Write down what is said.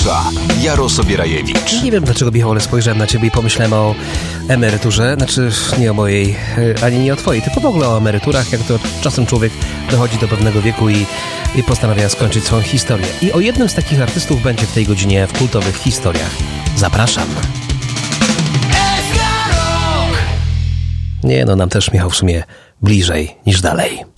zaprasza Jaro Sobierajewicz. Nie wiem dlaczego, Michał, ale spojrzałem na ciebie i pomyślałem o emeryturze. Znaczy nie o mojej, ani nie o twojej, tylko w ogóle o emeryturach, jak to czasem człowiek dochodzi do pewnego wieku i postanawia skończyć swoją historię. I o jednym z takich artystów będzie w tej godzinie w kultowych historiach. Zapraszam. Nie, no nam też, Michał, w sumie bliżej niż dalej.